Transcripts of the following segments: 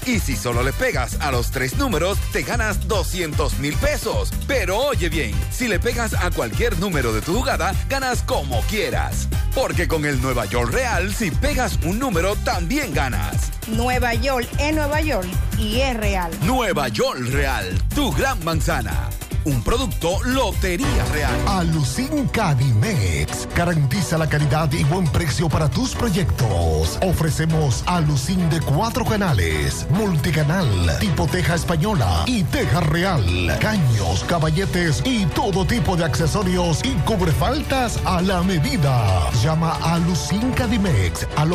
Y si solo le pegas a los 3 números, te ganas 200,000 pesos. Pero oye bien, si le pegas a cualquier número de tu jugada, ganas como quieras. Porque con el Nueva York Real, si pegas un número, también ganas. Nueva York es Nueva York y es real. Nueva York Real, tu gran manzana. Un producto Lotería Real. Alucin Cadimex. Garantiza la calidad y buen precio para tus proyectos. Ofrecemos Alucin de 4 canales, multicanal, tipo teja española y teja real, caños, caballetes y todo tipo de accesorios y cubrefaltas a la medida. Llama a Alucin Cadimex al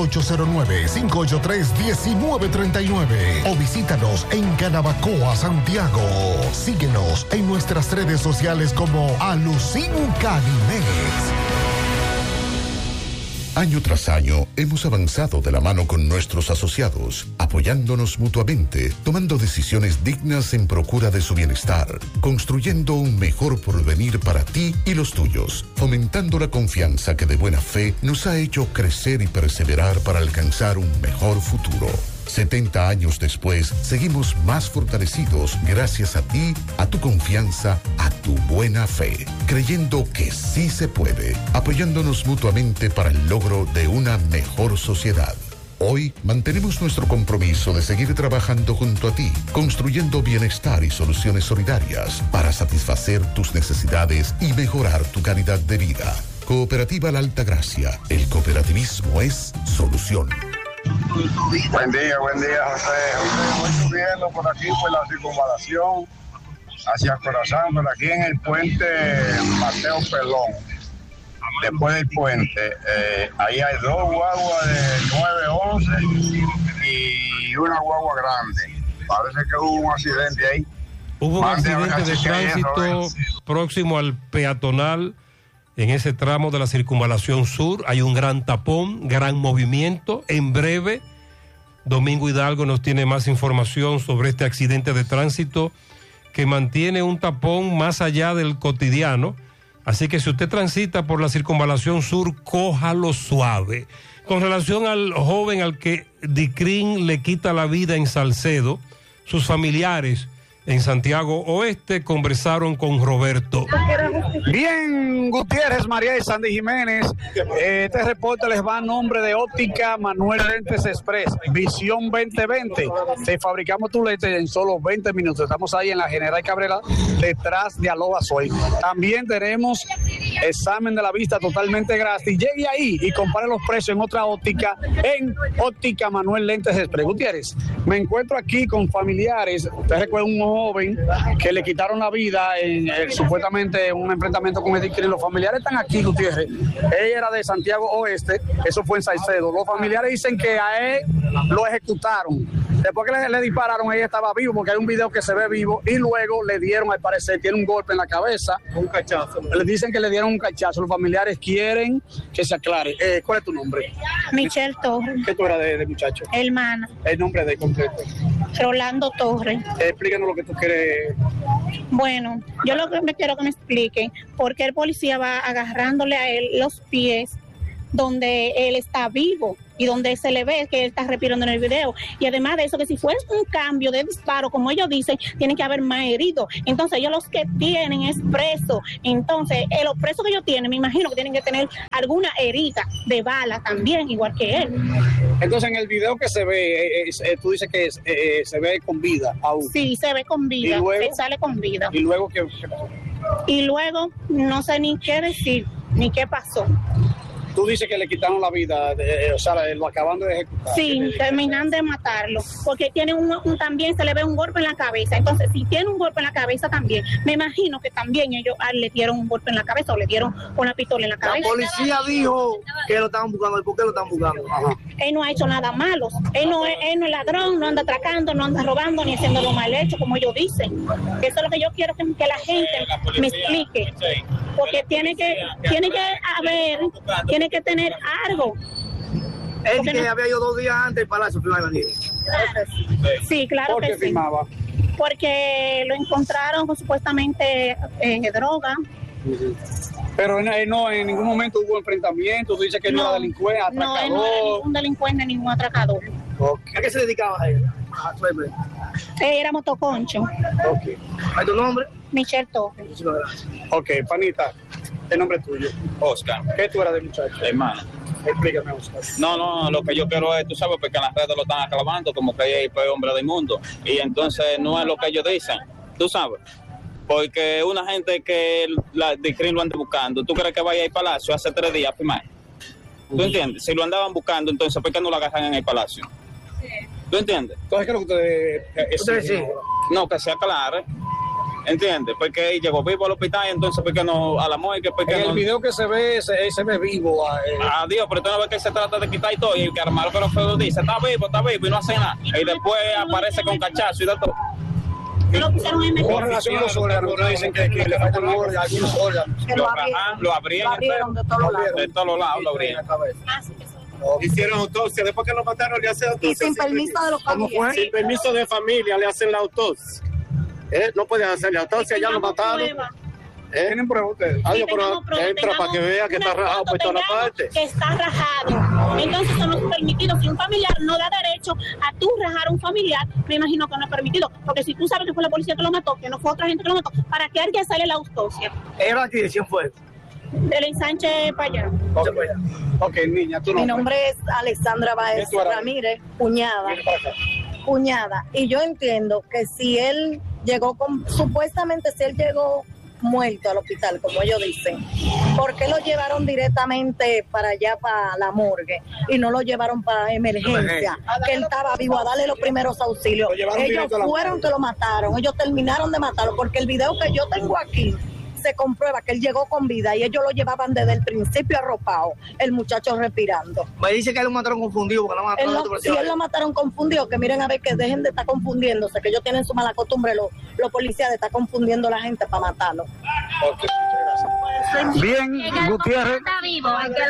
809-583-1939 o visítanos en Canabacoa, Santiago. Síguenos en nuestras redes sociales como Alucin Cadimex. Año tras año hemos avanzado de la mano con nuestros asociados, apoyándonos mutuamente, tomando decisiones dignas en procura de su bienestar, construyendo un mejor porvenir para ti y los tuyos, fomentando la confianza que de buena fe nos ha hecho crecer y perseverar para alcanzar un mejor futuro. 70 años después, seguimos más fortalecidos gracias a ti, a tu confianza, a tu buena fe, creyendo que sí se puede, apoyándonos mutuamente para el logro de una mejor sociedad. Hoy mantenemos nuestro compromiso de seguir trabajando junto a ti, construyendo bienestar y soluciones solidarias para satisfacer tus necesidades y mejorar tu calidad de vida. Cooperativa La Altagracia. El cooperativismo es solución. Buen día, José. Voy subiendo por aquí por la circunvalación hacia Corazán, por aquí en el puente Mateo Pelón. Después del puente, ahí hay 2 guaguas de 911 y una guagua grande. Parece que hubo un accidente ahí. Hubo un accidente de tránsito próximo al peatonal. En ese tramo de la circunvalación sur hay un gran tapón, gran movimiento. En breve, Domingo Hidalgo nos tiene más información sobre este accidente de tránsito que mantiene un tapón más allá del cotidiano. Así que si usted transita por la circunvalación sur, cójalo suave. Con relación al joven al que DICRIN le quita la vida en Salcedo, sus familiares en Santiago Oeste conversaron con Roberto. Bien, Gutiérrez, María y Sandy Jiménez. Este reporte les va a nombre de Óptica Manuel Lentes Express, Visión 2020. Te fabricamos tu lente en solo 20 minutos. Estamos ahí en la General Cabrera, detrás de Aloha Soy. También tenemos examen de la vista totalmente gratis. Llegue ahí y compare los precios en otra óptica, en Óptica Manuel Lentes Express. Gutiérrez, me encuentro aquí con familiares. Usted recuerda un joven que le quitaron la vida supuestamente en un enfrentamiento con el DICRIN. Los familiares están aquí, Gutiérrez. Ella era de Santiago Oeste, eso fue en Salcedo. Los familiares dicen que a él lo ejecutaron. Después que le dispararon, ella estaba vivo, porque hay un video que se ve vivo, y luego le dieron, al parecer, tiene un golpe en la cabeza. Un cachazo. Le dicen que le dieron un cachazo. Los familiares quieren que se aclare. ¿Cuál es tu nombre? Michelle Torres. ¿Qué tú eras de muchacho? Hermana. ¿El nombre de completo? Rolando Torres. Explícanos lo que tú quieres. Bueno, yo lo que me quiero que me expliquen por qué el policía va agarrándole a él los pies donde él está vivo y donde se le ve que él está respirando en el video. Y además de eso, que si fuera un cambio de disparo, como ellos dicen, tiene que haber más heridos. Entonces ellos los que tienen es preso. Entonces los presos que ellos tienen, me imagino que tienen que tener alguna herida de bala también, igual que él. Entonces en el video que se ve, tú dices que se ve con vida aún. Sí, se ve con vida, se sale con vida. ¿Y luego qué pasó? Y luego no sé ni qué decir, ni qué pasó. Tú dices que le quitaron la vida, o sea, lo acaban de ejecutar. Sí, terminan de matarlo, porque tiene también se le ve un golpe en la cabeza. Entonces, si tiene un golpe en la cabeza también, me imagino que también ellos le dieron un golpe en la cabeza o le dieron una pistola en la cabeza. La policía dijo que lo estaban buscando. ¿Por qué lo están buscando? Ajá. Él no ha hecho nada malo. Él no es ladrón, no anda atracando, no anda robando, ni haciendo lo mal hecho, como ellos dicen. Eso es lo que yo quiero que la gente me explique. Porque tiene que haber, tiene que tener algo. Él que había ido 2 días antes para Palacio Firmaba. Sí, claro que sí. Firmaba? Porque lo encontraron con supuestamente droga. Pero no, en ningún momento hubo enfrentamiento. Tú dices que no era delincuente, atracador. No, él no era ningún delincuente, ningún atracador. Okay. ¿A qué se dedicaba él? Era Motoconcho. Ok. ¿Hay tu nombre? Michelle Torres. Muchísimas gracias. Ok, panita, el nombre tuyo. Oscar. ¿Qué tú eras de muchacho? Hermano. Explícame, Oscar. No, lo que yo quiero es, tú sabes, porque en las redes lo están aclamando como que hay hombre del mundo. Y entonces no es lo que ellos dicen, tú sabes. Porque una gente que la de CRIM lo anda buscando, ¿tú crees que vaya a ir al Palacio hace 3 días a firmar? ¿Tú entiendes? Si lo andaban buscando, entonces, ¿por qué no lo agarran en el Palacio? ¿Tú entiendes? Entonces, ¿qué es lo que ustedes dicen? No, que se aclare. ¿Entiendes? Porque llegó vivo al hospital, entonces, ¿por qué no a la morgue? En el video que se ve, se ve vivo. Adiós, pero tú no ves que se trata de quitar y todo, y que Armando Ferofeo dice, está vivo, y no hace nada. Y después aparece con cachazo y de todo. Con relación a los órganos, dicen que le faltan algunos órganos. Lo abrieron de todos lados. De todos lados lo abrieron. Hicieron autopsia, después que lo mataron le hacen autopsia. Y sin permiso de los familiares. Sin permiso de familia le hacen la autopsia. No pueden hacerle autopsia, ya lo mataron. ¿Tienen pruebas ustedes? Entra para que vea que está rajado por toda la parte. Que está rajado. Entonces eso no es permitido. Si un familiar no da derecho a tú rajar a un familiar, me imagino que no es permitido. Porque si tú sabes que fue la policía que lo mató, que no fue otra gente que lo mató, ¿para qué alguien sale la autopsia? ¿Era aquí? ¿Quién fue? Del ensanche para allá. Ok, niña, tu nombre. Mi nombre es Alexandra Baez Ramírez, cuñada. Y yo entiendo que si él llegó supuestamente si él llegó muerto al hospital, como ellos dicen, ¿por qué lo llevaron directamente para allá, para la morgue, y no lo llevaron para emergencia? Que él estaba vivo, a darle los primeros auxilios. Ellos fueron que lo mataron, ellos terminaron de matarlo, porque el video que yo tengo aquí se comprueba que él llegó con vida y ellos lo llevaban desde el principio arropado, el muchacho respirando. Me dice que lo mataron confundido porque no mataron a otro policía. Si él lo mataron confundido, que miren a ver, que dejen de estar confundiéndose, que ellos tienen su mala costumbre, los policías, de estar confundiendo a la gente para matarlo. Okay, gracias. Bien, Gutiérrez. Está vivo,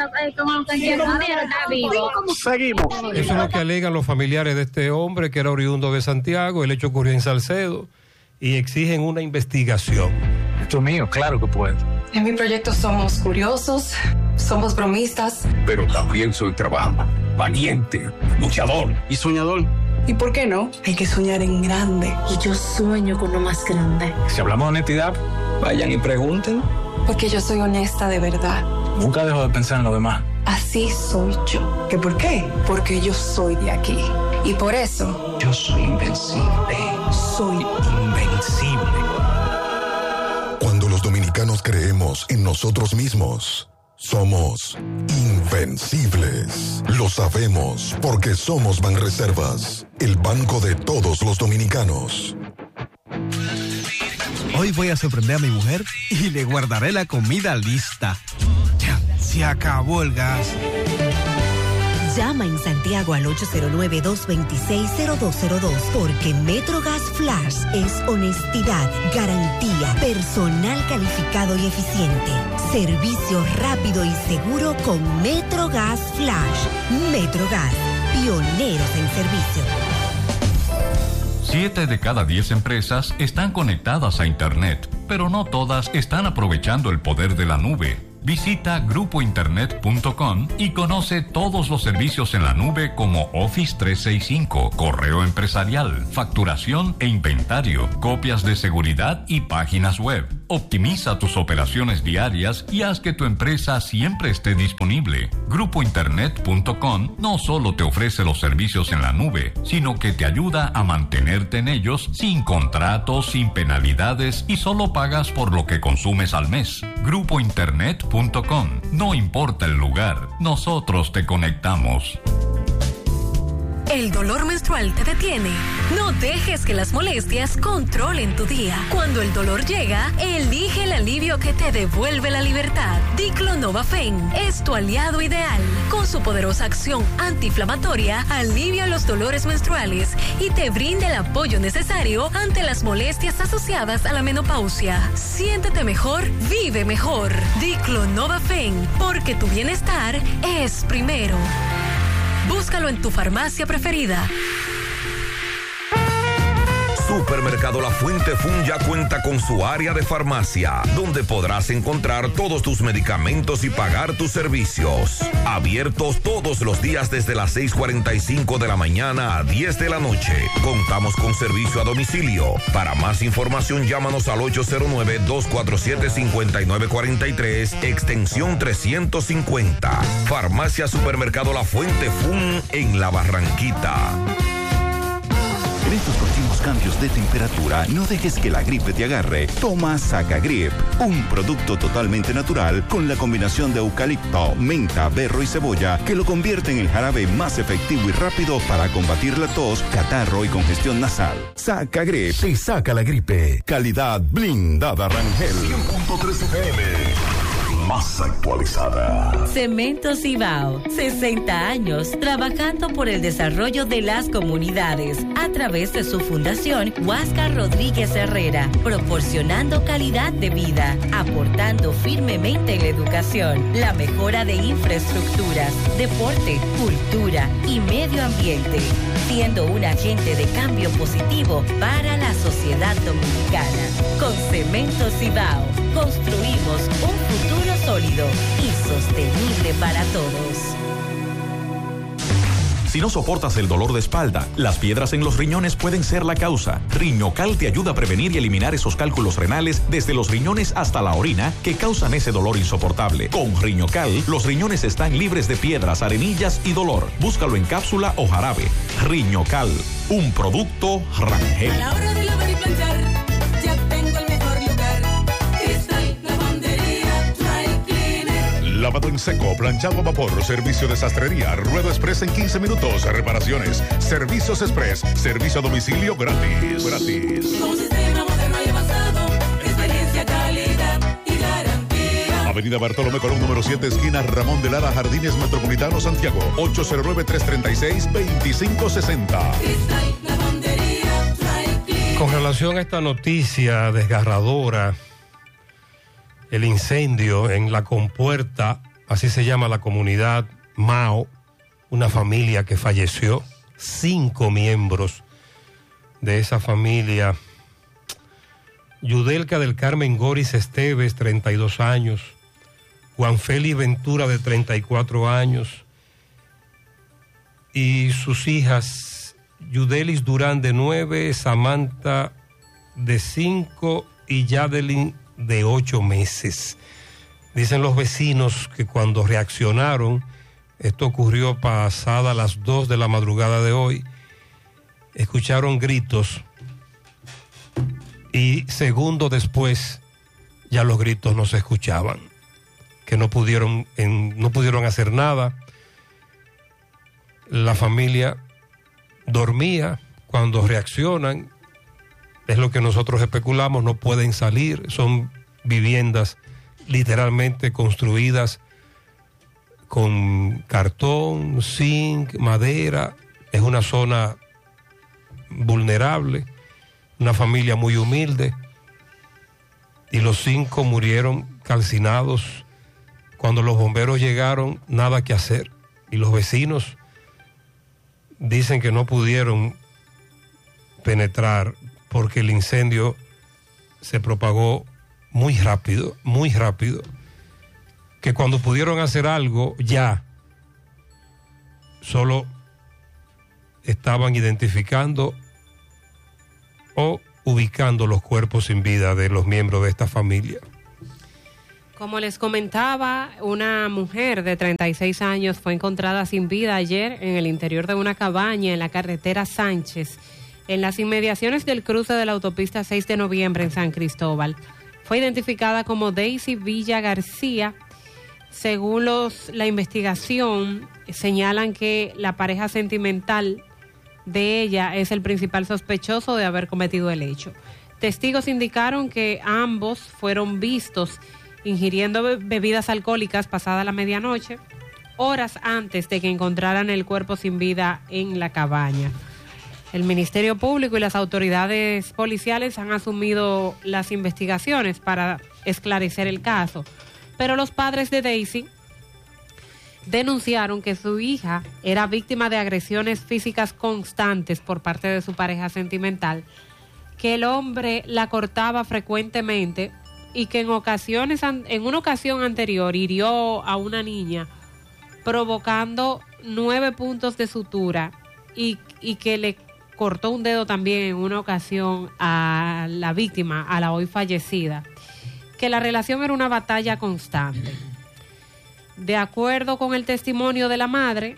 está vivo. Seguimos. Eso es lo que alegan los familiares de este hombre que era oriundo de Santiago. El hecho ocurrió en Salcedo y exigen una investigación. Esto es mío, claro que puedo. En mi proyecto somos curiosos, somos bromistas. Pero también soy trabajador, valiente, luchador y soñador. ¿Y por qué no? Hay que soñar en grande. Y yo sueño con lo más grande. Si hablamos de honestidad, vayan y pregunten. Porque yo soy honesta de verdad. Nunca dejo de pensar en lo demás. Así soy yo. ¿Qué por qué? Porque yo soy de aquí. Y por eso... yo soy invencible. Soy invencible. Cuando los dominicanos creemos en nosotros mismos, somos invencibles. Lo sabemos porque somos Banreservas, el banco de todos los dominicanos. Hoy voy a sorprender a mi mujer y le guardaré la comida lista. Ya, se acabó el gas. Llama en Santiago al 809-226-0202 porque MetroGas Flash es honestidad, garantía, personal calificado y eficiente, servicio rápido y seguro con MetroGas Flash. MetroGas, pioneros en servicio. 7 de cada 10 empresas están conectadas a Internet, pero no todas están aprovechando el poder de la nube. Visita grupointernet.com y conoce todos los servicios en la nube como Office 365, correo empresarial, facturación e inventario, copias de seguridad y páginas web. Optimiza tus operaciones diarias y haz que tu empresa siempre esté disponible. Grupointernet.com no solo te ofrece los servicios en la nube, sino que te ayuda a mantenerte en ellos sin contratos, sin penalidades y solo pagas por lo que consumes al mes. Grupointernet.com. No importa el lugar, nosotros te conectamos. ¿El dolor menstrual te detiene? No dejes que las molestias controlen tu día. Cuando el dolor llega, elige el alivio que te devuelve la libertad. Diclonova-Fen es tu aliado ideal. Con su poderosa acción antiinflamatoria, alivia los dolores menstruales y te brinda el apoyo necesario ante las molestias asociadas a la menopausia. Siéntete mejor, vive mejor. Diclonova-Fen, porque tu bienestar es primero. Búscalo en tu farmacia preferida. Supermercado La Fuente Fun ya cuenta con su área de farmacia, donde podrás encontrar todos tus medicamentos y pagar tus servicios. Abiertos todos los días desde las 6:45 de la mañana a 10 de la noche. Contamos con servicio a domicilio. Para más información, llámanos al 809-247-5943, extensión 350. Farmacia Supermercado La Fuente Fun en La Barranquita. En estos continuos cambios de temperatura, no dejes que la gripe te agarre. Toma Sacagrip, un producto totalmente natural con la combinación de eucalipto, menta, berro y cebolla que lo convierte en el jarabe más efectivo y rápido para combatir la tos, catarro y congestión nasal. Sacagrip te saca la gripe. Calidad blindada Rangel. 100.3 FM. Más actualizada. Cemento Cibao, 60 años trabajando por el desarrollo de las comunidades a través de su fundación Huáscar Rodríguez Herrera, proporcionando calidad de vida, aportando firmemente en la educación, la mejora de infraestructuras, deporte, cultura y medio ambiente, siendo un agente de cambio positivo para la sociedad dominicana. Con Cemento Cibao, construimos un futuro sólido y sostenible para todos. Si no soportas el dolor de espalda, las piedras en los riñones pueden ser la causa. Riñocal te ayuda a prevenir y eliminar esos cálculos renales desde los riñones hasta la orina que causan ese dolor insoportable. Con Riñocal, los riñones están libres de piedras, arenillas y dolor. Búscalo en cápsula o jarabe. Riñocal, un producto Rangel. A la hora de lavar y planchar, ya tengo el mejor lugar. Cristal Lavandería Dry Cleaner. Lavado en seco, planchado a vapor, servicio de sastrería, ruedo express en 15 minutos, reparaciones, servicios express, servicio a domicilio gratis. Un sistema moderno y avanzado, experiencia, calidad y garantía. Avenida Bartolomé Colón, número 7, esquina Ramón de Lara, Jardines Metropolitano, Santiago, 809-336-2560. Cristal Lavandería Dry Cleaner. Con relación a esta noticia desgarradora, el incendio en La Compuerta, así se llama la comunidad Mao, una familia que falleció, 5 miembros de esa familia. Yudelka del Carmen Goris Esteves, 32 años, Juan Félix Ventura, de 34 años, y sus hijas, Yudelis Durán, de 9, Samantha, de 5, y Yadelin, de 8 meses. Dicen los vecinos que cuando reaccionaron, esto ocurrió pasada las 2 de la madrugada de hoy, escucharon gritos y segundos después ya los gritos no se escuchaban, que no pudieron hacer nada. La familia dormía. Cuando reaccionan, es lo que nosotros especulamos, no pueden salir, son viviendas literalmente construidas con cartón, zinc, madera, es una zona vulnerable, una familia muy humilde, y los 5 murieron calcinados. Cuando los bomberos llegaron, nada que hacer, y los vecinos dicen que no pudieron penetrar porque el incendio se propagó muy rápido, que cuando pudieron hacer algo ya solo estaban identificando o ubicando los cuerpos sin vida de los miembros de esta familia. Como les comentaba, una mujer de 36 años fue encontrada sin vida ayer en el interior de una cabaña en la carretera Sánchez, en las inmediaciones del cruce de la autopista 6 de noviembre en San Cristóbal. Fue identificada como Daisy Villa García. Según la investigación, señalan que la pareja sentimental de ella es el principal sospechoso de haber cometido el hecho. Testigos indicaron que ambos fueron vistos ingiriendo bebidas alcohólicas pasada la medianoche, horas antes de que encontraran el cuerpo sin vida en la cabaña. El Ministerio Público y las autoridades policiales han asumido las investigaciones para esclarecer el caso, pero los padres de Daisy denunciaron que su hija era víctima de agresiones físicas constantes por parte de su pareja sentimental, que el hombre la cortaba frecuentemente y que en una ocasión anterior hirió a una niña provocando 9 puntos de sutura y que le cortó un dedo también en una ocasión a la víctima, a la hoy fallecida, que la relación era una batalla constante. De acuerdo con el testimonio de la madre,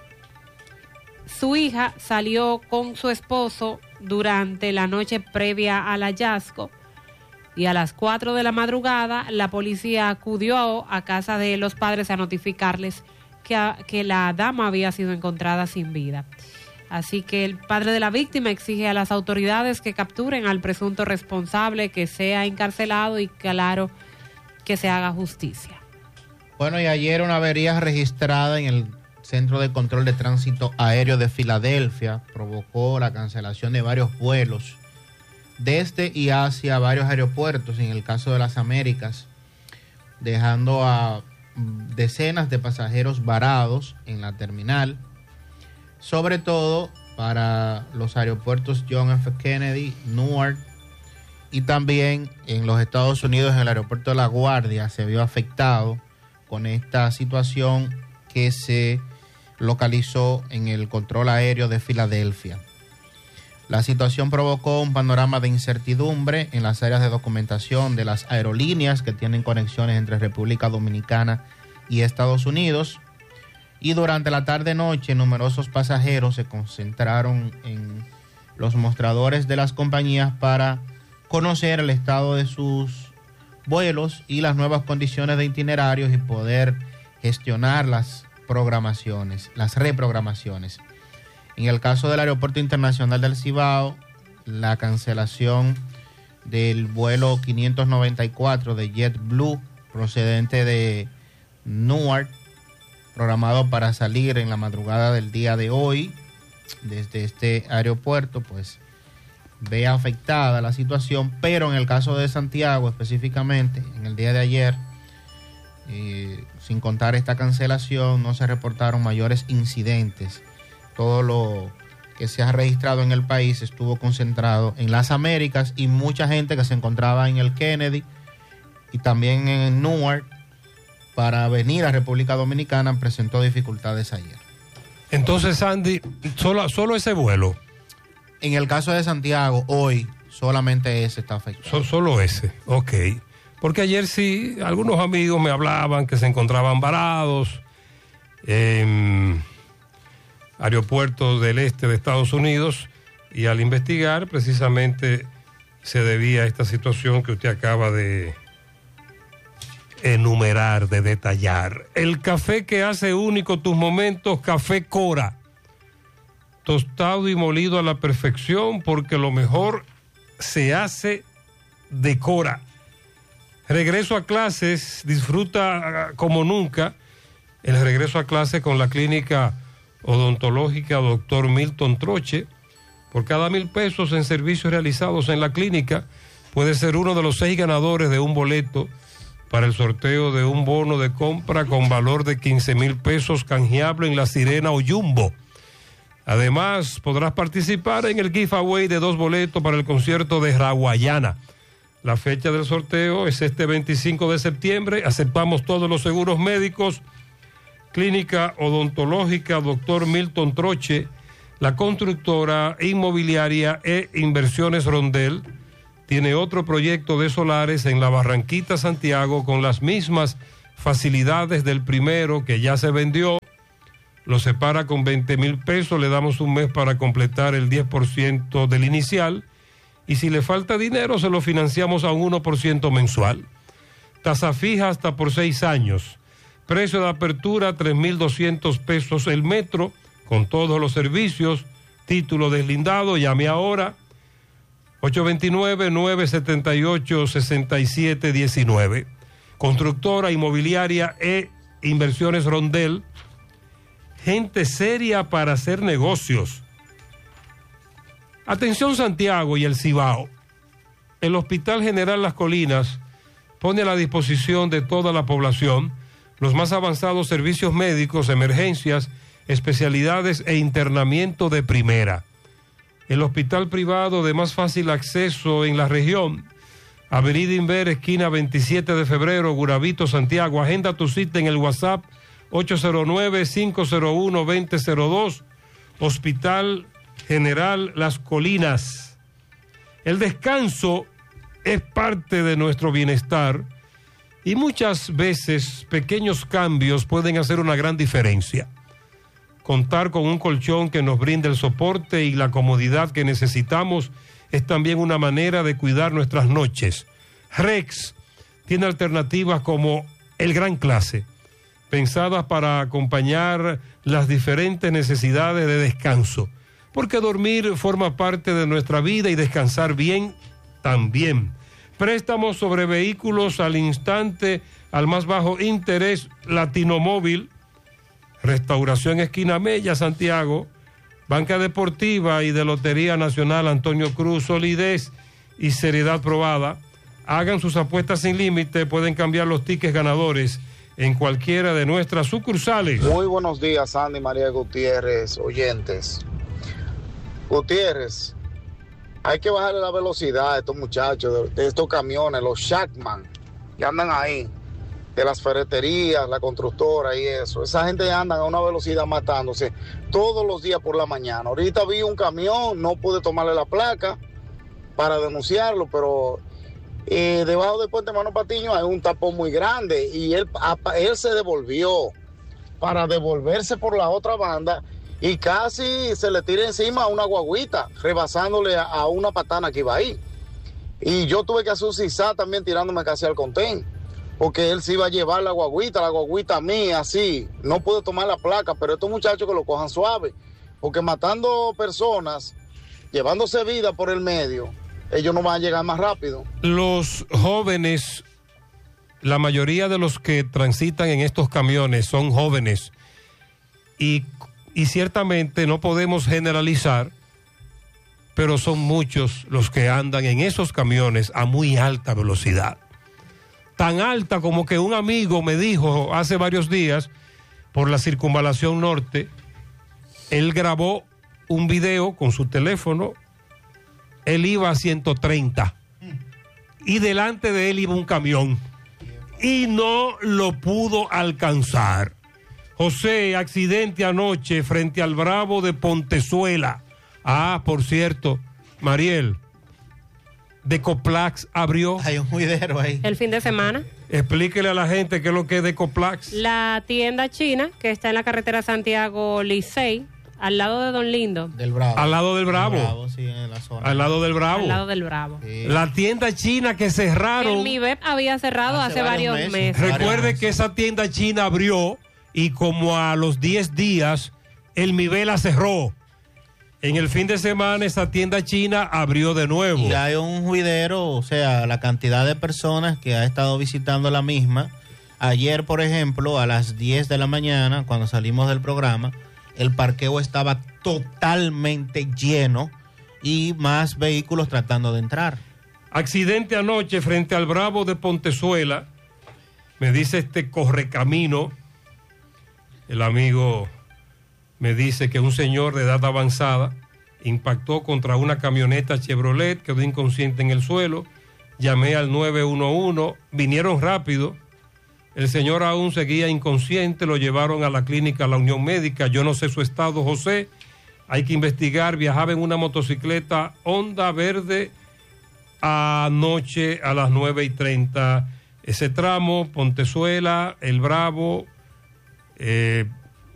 su hija salió con su esposo durante la noche previa al hallazgo y a las 4 de la madrugada la policía acudió a casa de los padres a notificarles que la dama había sido encontrada sin vida. Así que el padre de la víctima exige a las autoridades que capturen al presunto responsable, que sea encarcelado y claro, que se haga justicia. Bueno, y ayer una avería registrada en el Centro de Control de Tránsito Aéreo de Filadelfia provocó la cancelación de varios vuelos desde y hacia varios aeropuertos, en el caso de las Américas, dejando a decenas de pasajeros varados en la terminal, sobre todo para los aeropuertos John F. Kennedy, Newark, y también en los Estados Unidos, en el aeropuerto de La Guardia, se vio afectado con esta situación que se localizó en el control aéreo de Filadelfia. La situación provocó un panorama de incertidumbre en las áreas de documentación de las aerolíneas que tienen conexiones entre República Dominicana y Estados Unidos. Y durante la tarde-noche, numerosos pasajeros se concentraron en los mostradores de las compañías para conocer el estado de sus vuelos y las nuevas condiciones de itinerarios y poder gestionar las reprogramaciones. En el caso del Aeropuerto Internacional del Cibao, la cancelación del vuelo 594 de JetBlue procedente de Newark, programado para salir en la madrugada del día de hoy desde este aeropuerto, pues ve afectada la situación, pero en el caso de Santiago específicamente, en el día de ayer, sin contar esta cancelación, no se reportaron mayores incidentes. Todo lo que se ha registrado en el país estuvo concentrado en las Américas y mucha gente que se encontraba en el Kennedy y también en Newark para venir a República Dominicana presentó dificultades ayer. Entonces, Andy, solo ese vuelo. En el caso de Santiago, hoy solamente ese está afectado. Solo ese, ok. Porque ayer sí, algunos amigos me hablaban que se encontraban varados en aeropuertos del este de Estados Unidos y al investigar precisamente se debía a esta situación que usted acaba de enumerar, de detallar. El café que hace único tus momentos, Café Cora. Tostado y molido a la perfección porque lo mejor se hace de Cora. Regreso a clases, disfruta como nunca el regreso a clase con la clínica odontológica Dr. Milton Troche. Por cada $1,000 en servicios realizados en la clínica, puede ser uno de los 6 ganadores de un boleto para el sorteo de un bono de compra con valor de $15,000 canjeable en La Sirena o Jumbo. Además, podrás participar en el giveaway de 2 boletos para el concierto de Raguayana. La fecha del sorteo es este 25 de septiembre. Aceptamos todos los seguros médicos. Clínica Odontológica Dr. Milton Troche, la constructora inmobiliaria e Inversiones Rondel, tiene otro proyecto de solares en la Barranquita, Santiago, con las mismas facilidades del primero que ya se vendió. Lo separa con $20,000, le damos un mes para completar el 10% del inicial y si le falta dinero se lo financiamos a un 1% mensual. Tasa fija hasta por 6 años. Precio de apertura $3,200 el metro con todos los servicios. Título deslindado, llame ahora 829-978-6719. Constructora inmobiliaria e Inversiones Rondel. Gente seria para hacer negocios. Atención Santiago y el Cibao. El Hospital General Las Colinas pone a la disposición de toda la población los más avanzados servicios médicos, emergencias, especialidades e internamiento de primera. el hospital privado de más fácil acceso en la región. Avenida Inver, esquina 27 de febrero, Gurabito, Santiago. Agenda tu cita en el WhatsApp 809-501-2002. Hospital General Las Colinas. El descanso es parte de nuestro bienestar y muchas veces pequeños cambios pueden hacer una gran diferencia. Contar con un colchón que nos brinde el soporte y la comodidad que necesitamos es también una manera de cuidar nuestras noches. Rex tiene alternativas como el Gran Clase, pensadas para acompañar las diferentes necesidades de descanso, porque dormir forma parte de nuestra vida y descansar bien también. Préstamos sobre vehículos al instante, al más bajo interés, Latinomóvil, Restauración Esquina Mella, Santiago, Banca Deportiva y de Lotería Nacional Antonio Cruz, solidez y seriedad probada. Hagan sus apuestas sin límite, pueden cambiar los tickets ganadores en cualquiera de nuestras sucursales. Muy buenos días, Sandy María Gutiérrez, oyentes. Gutiérrez, hay que bajarle la velocidad a estos muchachos, de estos camiones, los Shackman, que andan ahí, de las ferreterías, la constructora y eso. Esa gente anda a una velocidad matándose todos los días por la mañana. Ahorita vi un camión, no pude tomarle la placa para denunciarlo, pero debajo del puente Mano Patiño hay un tapón muy grande y él se devolvió para devolverse por la otra banda y casi se le tira encima a una guaguita, rebasándole a una patana que iba ahí. Y yo tuve que asusizar también tirándome casi al contén, porque él se iba a llevar la guaguita mía, así. No pude tomar la placa, pero estos muchachos que lo cojan suave, porque matando personas, llevándose vida por el medio, ellos no van a llegar más rápido. Los jóvenes, la mayoría de los que transitan en estos camiones son jóvenes y ciertamente no podemos generalizar, pero son muchos los que andan en esos camiones a muy alta velocidad. Tan alta como que un amigo me dijo hace varios días, por la Circunvalación Norte, él grabó un video con su teléfono, él iba a 130 y delante de él iba un camión y no lo pudo alcanzar. José, accidente anoche frente al Bravo de Pontezuela. Ah, por cierto, Mariel, Decoplax abrió. Hay un juidero ahí. El fin de semana. Explíquele a la gente qué es lo que es Decoplax. La tienda china que está en la carretera Santiago Licey, al lado de Don Lindo. Del Bravo. Al lado del Bravo. Bravo, sí, en la zona. Al lado del Bravo. Al lado del Bravo. Sí. La tienda china que cerraron. El MIBEP había cerrado hace varios meses. Recuerde que esa tienda china abrió y como a los 10 días el MIBEP la cerró. En el fin de semana esa tienda china abrió de nuevo. Y hay un juidero, o sea, la cantidad de personas que ha estado visitando la misma. Ayer, por ejemplo, a las 10 de la mañana, cuando salimos del programa, el parqueo estaba totalmente lleno y más vehículos tratando de entrar. Accidente anoche frente al Bravo de Pontezuela. Me dice este correcamino, el amigo me dice que un señor de edad avanzada impactó contra una camioneta Chevrolet, quedó inconsciente en el suelo. Llamé al 911, vinieron rápido. El señor aún seguía inconsciente, lo llevaron a la clínica La Unión Médica. Yo no sé su estado, José. Hay que investigar. Viajaba en una motocicleta Honda Verde anoche a las 9:30. Ese tramo, Pontezuela, El Bravo,